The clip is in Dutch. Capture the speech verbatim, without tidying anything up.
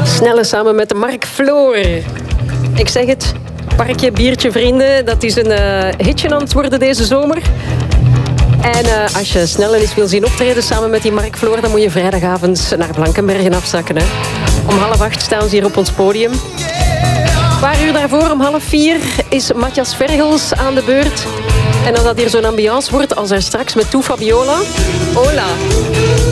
Snelle samen met de Mark Floor. Ik zeg het, parkje, biertje, vrienden. Dat is een uh, hitje aan het worden deze zomer. En uh, als je Snelle eens wil zien optreden samen met die Mark Floor, dan moet je vrijdagavond naar Blankenbergen afzakken. Hè. Om half acht staan ze hier op ons podium. Een paar uur daarvoor, om half vier, is Matthias Vergels aan de beurt. En als dat hier zo'n ambiance wordt als er straks met Toe Fabiola. Hola!